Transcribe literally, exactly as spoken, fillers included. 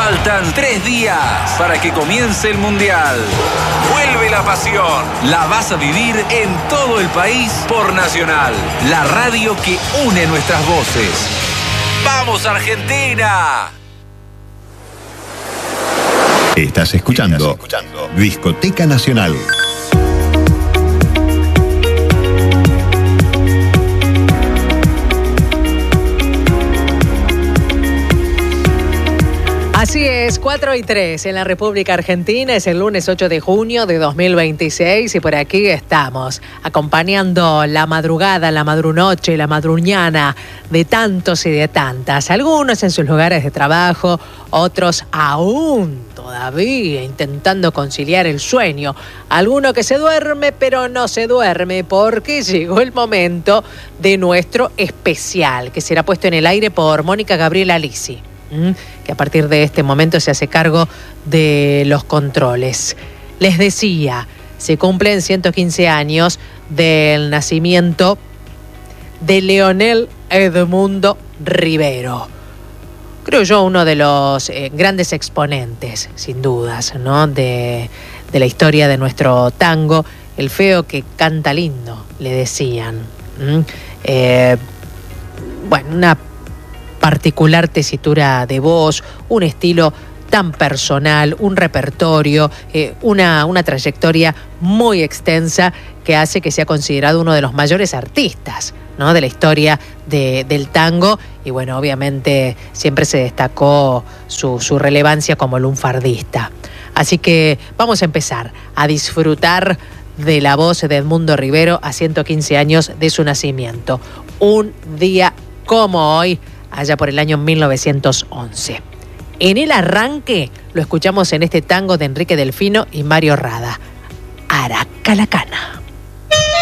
Faltan tres días para que comience el Mundial. Vuelve la pasión. La vas a vivir en todo el país por Nacional, la radio que une nuestras voces. ¡Vamos, Argentina! Estás escuchando, Estás escuchando Discoteca Nacional. Así es, cuatro y tres en la República Argentina, es el lunes ocho de junio de dos mil veintiséis y por aquí estamos, acompañando la madrugada, la madrunoche, la madruñana de tantos y de tantas, algunos en sus lugares de trabajo, otros aún todavía intentando conciliar el sueño, alguno que se duerme pero no se duerme porque llegó el momento de nuestro especial, que será puesto en el aire por Mónica Gabriela Lisi, que a partir de este momento se hace cargo de los controles. Les decía, se cumplen ciento quince años del nacimiento de Leonel Edmundo Rivero. Creo yo uno de los eh, grandes exponentes, sin dudas, ¿no? de, de la historia de nuestro tango. El feo que canta lindo, le decían. ¿Mm? Eh, bueno, una particular tesitura de voz, un estilo tan personal, un repertorio, eh, una, una trayectoria muy extensa que hace que sea considerado uno de los mayores artistas, ¿no? de la historia de, del tango. Y bueno, obviamente siempre se destacó su, su relevancia como lunfardista. Así que vamos a empezar a disfrutar de la voz de Edmundo Rivero a ciento quince años de su nacimiento. Un día como hoy, allá por el año mil novecientos once. En el arranque lo escuchamos en este tango de Enrique Delfino y Mario Rada, Aracalacana.